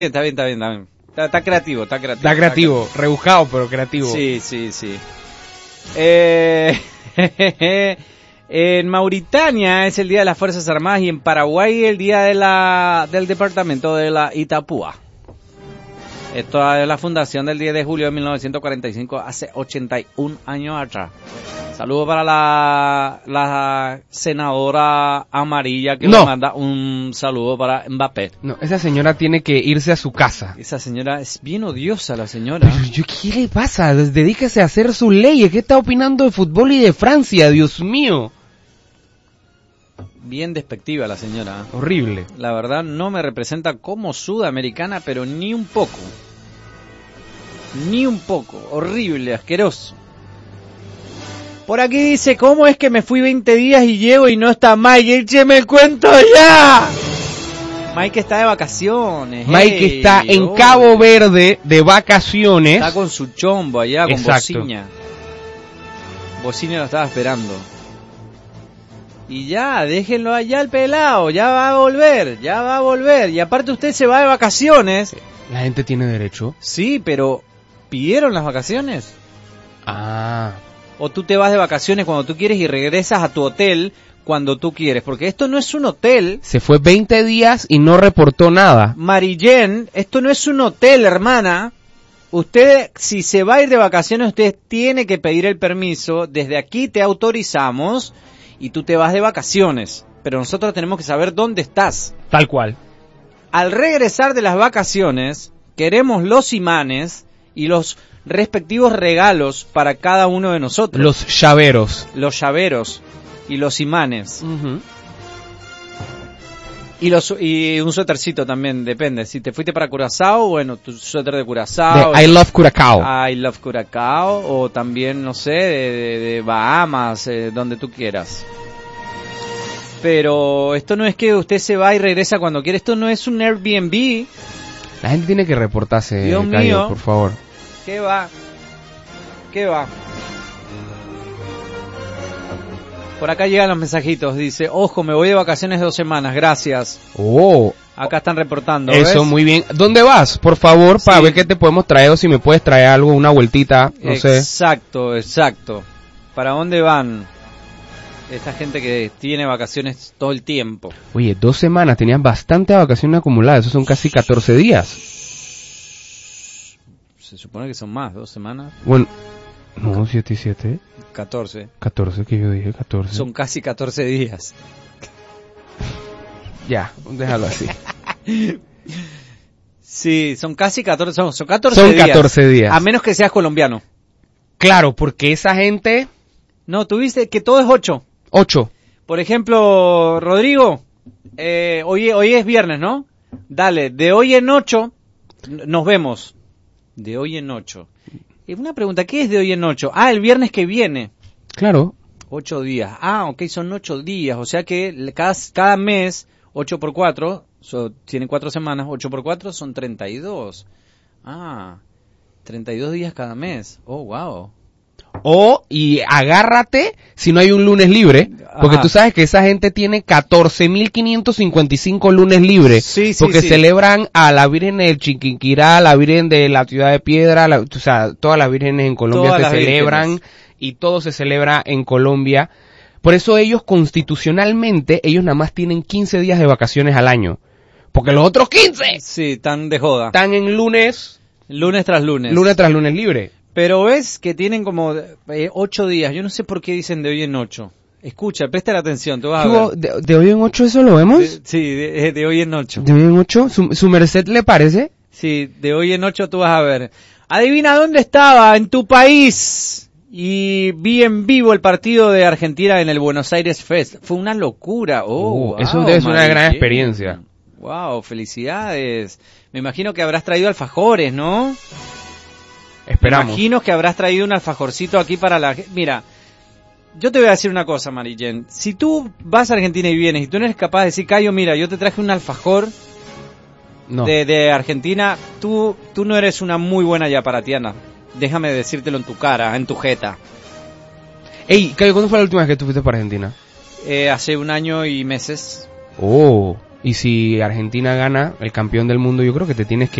Está bien. Está creativo. Está creativo, rebuscado, pero creativo. Sí. En Mauritania es el Día de las Fuerzas Armadas y en Paraguay el Día del Departamento de la Itapúa. Esto es la fundación del 10 de julio de 1945, hace 81 años atrás. Saludo para la senadora amarilla que le manda un saludo para Mbappé. No, esa señora tiene que irse a su casa. Esa señora es bien odiosa, la señora. Pero, ¿qué le pasa? Dedíquese a hacer sus leyes. ¿Qué está opinando de fútbol y de Francia? Dios mío. Bien despectiva la señora. Horrible. La verdad no me representa como sudamericana, pero ni un poco. Ni un poco. Horrible, asqueroso. Por aquí dice, ¿cómo es que me fui 20 días y llego y no está Mike? ¡Écheme el cuento ya! Mike está de vacaciones. Mike está en Cabo Verde de vacaciones. Está con su chombo allá, con Exacto. Bociña. Bociña lo estaba esperando. Y ya, déjenlo allá al pelado, ya va a volver. Y aparte usted se va de vacaciones. ¿La gente tiene derecho? Sí, pero ¿pidieron las vacaciones? Ah. O tú te vas de vacaciones cuando tú quieres y regresas a tu hotel cuando tú quieres, porque esto no es un hotel. Se fue 20 días y no reportó nada. Marillen, esto no es un hotel, hermana. Usted, si se va a ir de vacaciones, usted tiene que pedir el permiso. Desde aquí te autorizamos y tú te vas de vacaciones. Pero nosotros tenemos que saber dónde estás. Tal cual. Al regresar de las vacaciones, queremos los imanes y los respectivos regalos para cada uno de nosotros. Los llaveros. Los llaveros y los imanes. Uh-huh. Y un suétercito también, depende. Si te fuiste para Curazao, bueno, tu suéter de Curazao. I love Curacao. I love Curacao. O también, no sé, de Bahamas, donde tú quieras. Pero esto no es que usted se va y regresa cuando quiere. Esto no es un Airbnb. La gente tiene que reportarse, Dios Cayo, mío. por favor. ¿Qué va? Por acá llegan los mensajitos, dice, ojo, me voy de vacaciones 2 semanas, gracias. Oh. Acá están reportando, Eso, ¿ves? muy bien. ¿Dónde vas? Por favor, para Sí. ver qué te podemos traer o si me puedes traer algo, una vueltita, no sé. Exacto. ¿Para dónde van? Esta gente que tiene vacaciones todo el tiempo. Oye, 2 semanas, tenías bastante vacaciones acumuladas, eso son casi 14 días. Se supone que son más, 2 semanas. Bueno, no, 7 y 7. 14. 14, que yo dije 14. Son casi 14 días. Ya, déjalo así. Sí, son casi 14, son 14 Son días. 14 días. A menos que seas colombiano. Claro, porque esa gente... No, tú viste que todo es 8. 8. Por ejemplo, Rodrigo, hoy es viernes, ¿no? Dale, de hoy en 8 nos vemos. De hoy en 8. Una pregunta, ¿qué es de hoy en 8? Ah, el viernes que viene. Claro. 8 días. Ah, ok, son 8 días. O sea que cada mes, 8 por 4, tienen 4 semanas, 8 por 4 son 32. Ah, 32 días cada mes. Oh, wow. Y agárrate si no hay un lunes libre, porque Ajá. tú sabes que esa gente tiene 14.555 lunes libres, Sí, porque sí. celebran a la Virgen del Chiquinquirá, a la Virgen de la Ciudad de Piedra, o sea, todas las vírgenes en Colombia Todas se las celebran vírgenes. Y todo se celebra en Colombia. Por eso ellos constitucionalmente, ellos nada más tienen 15 días de vacaciones al año, porque los otros 15 Sí, están de joda. están en lunes Lunes tras lunes. tras lunes libre. Pero ves que tienen como 8 días. Yo no sé por qué dicen de hoy en 8. Escucha, presta la atención, tú vas a ver. ¿De hoy en 8 eso lo vemos? Sí, de hoy en 8. ¿De hoy en 8? ¿Su merced le parece? Sí, de hoy en 8 tú vas a ver. Adivina dónde estaba, en tu país. Y vi en vivo el partido de Argentina en el Buenos Aires Fest. Fue una locura. Wow, eso debe ser una gran experiencia. Wow, felicidades. Me imagino que habrás traído alfajores, ¿no? Esperamos. Me imagino que habrás traído un alfajorcito aquí para la... Mira, yo te voy a decir una cosa, Marillen. Si tú vas a Argentina y vienes y tú no eres capaz de decir, Cayo, mira, yo te traje un alfajor de Argentina, tú no eres una muy buena yaparatiana. Déjame decírtelo en tu cara, en tu jeta. Ey, Cayo, ¿cuándo fue la última vez que tú fuiste para Argentina? Hace 1 año y meses. Oh. Y si Argentina gana, el campeón del mundo, yo creo que te tienes que